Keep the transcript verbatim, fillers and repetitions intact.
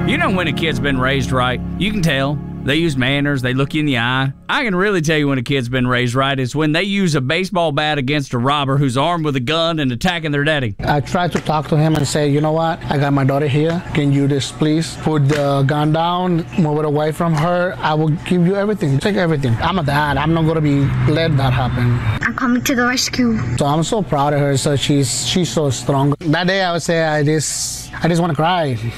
You know when a kid's been raised right? You can tell. They use manners. They look you in the eye. I can really tell you when a kid's been raised right is when they use a baseball bat against a robber who's armed with a gun and attacking their daddy. I try to talk to him and say, you know what? I got my daughter here. Can you just please put the gun down, move it away from her? I will give you everything. Take everything. I'm a dad. I'm not going to be let that happen. I'm coming to the rescue. So I'm so proud of her. So she's she's so strong. That day I would say I just I just want to cry.